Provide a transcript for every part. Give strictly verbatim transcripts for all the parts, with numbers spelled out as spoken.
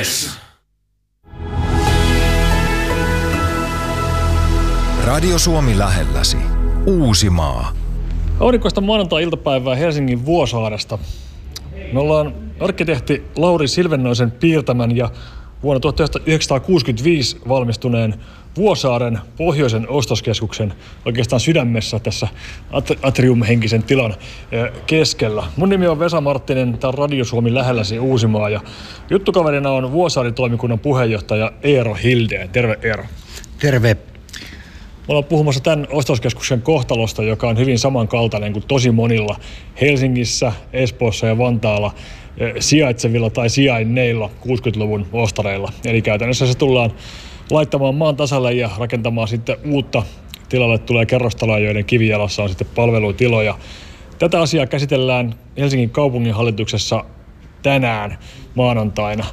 Ilves. Radio Suomi lähelläsi. Uusimaa. Aurinkoista maanantai-iltapäivää Helsingin Vuosaaresta. Me ollaan arkkitehti Lauri Silvennoisen piirtämän ja vuonna tuhatyhdeksänsataakuusikymmentäviisi valmistuneen Vuosaaren pohjoisen ostoskeskuksen oikeastaan sydämessä tässä atriumhenkisen tilan keskellä. Mun nimi on Vesa Marttinen, tää on Radio Suomi lähelläsi Uusimaa ja juttukaverina on Vuosaari-toimikunnan puheenjohtaja Eero Hildén. Terve Eero. Terve. Me ollaan puhumassa tämän ostoskeskuksen kohtalosta, joka on hyvin samankaltainen kuin tosi monilla Helsingissä, Espoossa ja Vantaalla sijaitsevilla tai sijainneilla kuusikymmentäluvun ostareilla. Eli käytännössä se tullaan laittamaan maan tasalle ja rakentamaan sitten uutta. Tilalle tulee kerrostaloja, joiden kivijalassa on sitten palvelutiloja. Tätä asiaa käsitellään Helsingin kaupunginhallituksessa tänään maanantaina.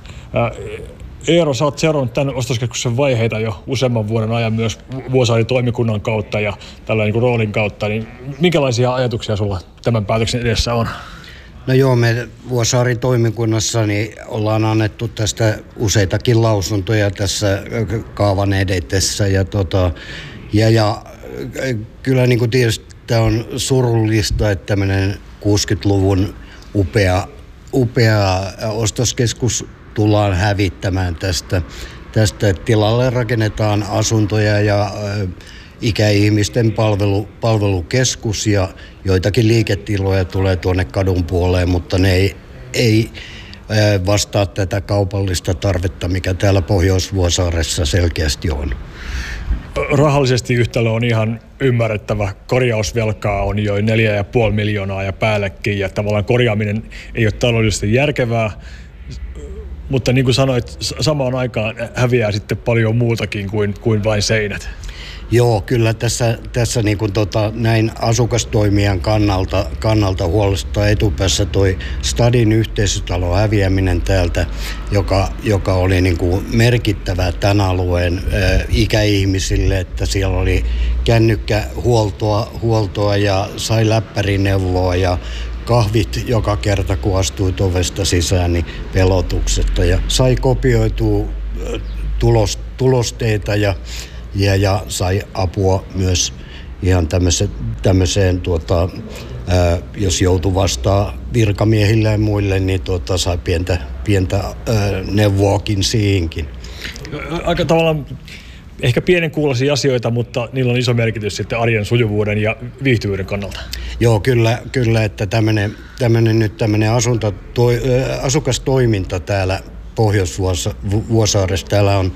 Eero, sä oot seurannut tämän ostoskeskuksen vaiheita jo useamman vuoden ajan myös Vuosaari-toimikunnan kautta ja tällä niin kuin roolin kautta. Niin minkälaisia ajatuksia sulla tämän päätöksen edessä on? No joo, me Vuosaari-toimikunnassa niin ollaan annettu tästä useitakin lausuntoja tässä kaavan edetessä. Ja, tota, ja, ja kyllä niin kuin tietysti tämä on surullista, että tämmöinen kuusikymmentäluvun upea, upea ostoskeskus tullaan hävittämään tästä. Tästä tilalle rakennetaan asuntoja ja ä, ikäihmisten palvelu, palvelukeskus ja joitakin liiketiloja tulee tuonne kadun puoleen, mutta ne ei, ei ä, vastaa tätä kaupallista tarvetta, mikä täällä Pohjois-Vuosaaressa selkeästi on. Rahallisesti yhtälö on ihan ymmärrettävä. Korjausvelkaa on jo neljä ja puoli miljoonaa ja päällekin ja tavallaan korjaaminen ei ole taloudellisesti järkevää. Mutta niin kuin sanoit, samaan aikaan häviää sitten paljon muutakin kuin, kuin vain seinät. Joo, kyllä tässä, tässä niin kuin tota, näin asukastoimijan kannalta, kannalta huolestuttaa etupäässä toi Stadin yhteisötalon häviäminen täältä, joka, joka oli niin kuin merkittävä tämän alueen ä, ikäihmisille, että siellä oli kännykkähuoltoa huoltoa ja sai läppärineuvoa ja kahvit joka kerta, kun astui ovesta sisään, niin pelotuksetta. Ja sai kopioitua tulos, tulosteita ja, ja, ja sai apua myös ihan tämmöiseen, tämmöiseen tuota, ää, jos joutui vastaan virkamiehille ja muille, niin tuota, sai pientä, pientä ää, neuvoakin siihenkin. Aika tavallaan ehkä pienenkuulaisia asioita, mutta niillä on iso merkitys sitten arjen sujuvuuden ja viihtyvyyden kannalta. Joo, kyllä, kyllä että tämmöinen, tämmöinen nyt tämmöinen asunto, toi, asukastoiminta täällä Pohjois-Vuosaaressa, täällä on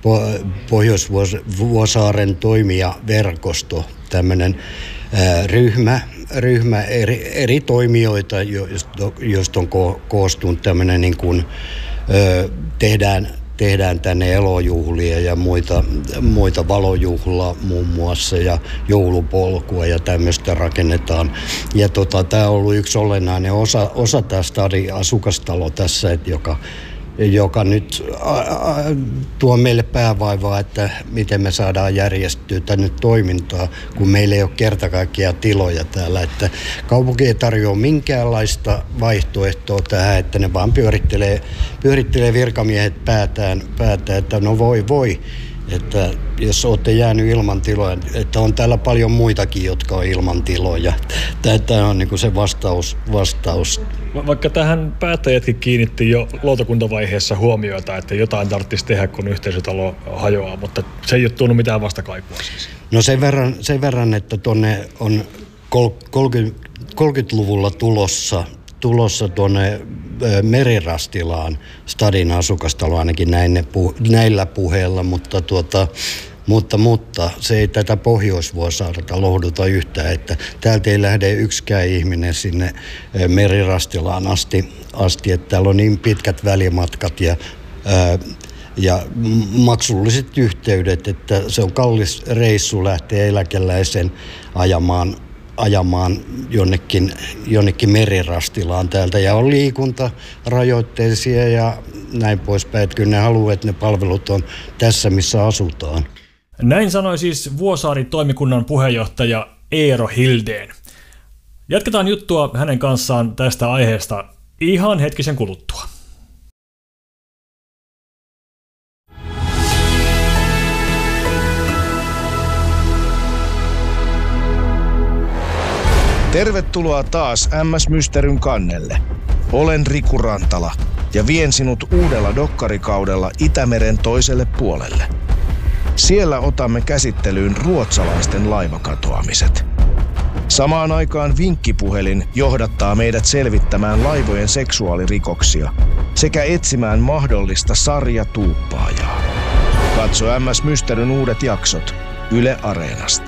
Pohjois-Vuosaaren toimijaverkosto, tämmöinen ää, ryhmä, ryhmä eri, eri toimijoita, joista on ko, koostunut tämmöinen niin kuin, ö, tehdään Tehdään tänne elojuhlia ja muita, muita valojuhlaa muun muassa ja joulupolkua ja tämmöistä rakennetaan. Ja tota, tämä on ollut yksi olennainen osa, osa tämä Stadin asukastalo tässä, että joka, joka nyt a, a, tuo meille päävaivaa, että miten me saadaan järjestyä tänne toimintaa, kun meillä ei ole kerta kaikkiaan tiloja täällä. Että kaupunki ei tarjoa minkäänlaista vaihtoehtoa tähän, että ne vaan pyörittelee, pyörittelee virkamiehet päätään, päätään, että no voi voi. Että jos olette jäänyt ilman tiloja, että on täällä paljon muitakin, jotka on ilman tiloja. Tämä on niin kuin se vastaus, vastaus. Vaikka tähän päättäjätkin kiinnitti jo lautakuntavaiheessa huomiota, että jotain tarvitsisi tehdä, kun yhteisötalo hajoaa, mutta se ei ole tuonut mitään vastakaikua siis. No sen verran, sen verran että tuonne on kolmekymmentäluvulla tulossa, tulossa tuonne Merirastilaan Stadin asukastalo ainakin näin, näillä puheilla, mutta, tuota, mutta, mutta se ei tätä Pohjois-Vuosaarta lohduta yhtään, että täältä ei lähde yksikään ihminen sinne Merirastilaan asti, asti että täällä on niin pitkät välimatkat ja ää, ja maksulliset yhteydet, että se on kallis reissu lähteä eläkeläisen ajamaan ajamaan jonnekin, jonnekin Merirastilaan täältä. Ja on liikuntarajoitteisia ja näin poispäin. Että kyllä ne haluaa, että ne palvelut on tässä, missä asutaan. Näin sanoi siis Vuosaari-toimikunnan puheenjohtaja Eero Hildén. Jatketaan juttua hänen kanssaan tästä aiheesta ihan hetkisen kuluttua. Tervetuloa taas M S Mysteryn kannelle. Olen Riku Rantala ja vien sinut uudella dokkarikaudella Itämeren toiselle puolelle. Siellä otamme käsittelyyn ruotsalaisten laivakatoamiset. Samaan aikaan vinkkipuhelin johdattaa meidät selvittämään laivojen seksuaalirikoksia sekä etsimään mahdollista sarjatuuppaajaa. Katso M S Mysteryn uudet jaksot Yle Areenasta.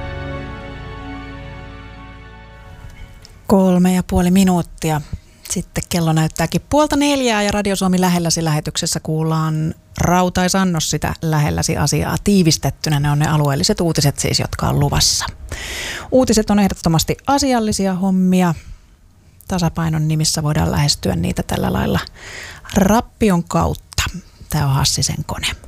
Kolme ja puoli minuuttia. Sitten kello näyttääkin puolta neljää ja Radio Suomi lähelläsi lähetyksessä kuullaan Rautais-Annos sitä lähelläsi asiaa tiivistettynä. Ne on ne alueelliset uutiset siis, jotka on luvassa. Uutiset on ehdottomasti asiallisia hommia. Tasapainon nimissä voidaan lähestyä niitä tällä lailla rappion kautta. Tämä on Hassisen kone.